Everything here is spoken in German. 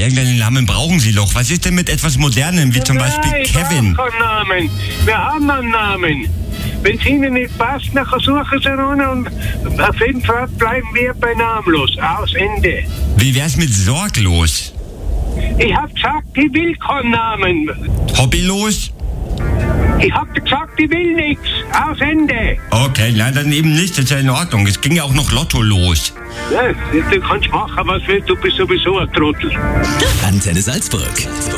irgendeinen Namen brauchen Sie doch. Was ist denn mit etwas Modernem, wie zum Beispiel Kevin? Ich brauche keinen Namen. Wir haben einen Namen. Wenn es Ihnen nicht passt, dann suchen Sie einen und auf jeden Fall bleiben wir bei namenlos. Aus Ende. Wie wär's mit sorglos? Ich hab gesagt, ich will keinen Namen. Hobbylos? Ich hab gesagt, ich will nichts. Aus Ende. Okay, nein, dann eben nicht. Das ist ja in Ordnung. Es ging ja auch noch Lotto los. Ja, du kannst machen, was willst. Du bist sowieso ein Trottel. Antenne Salzburg.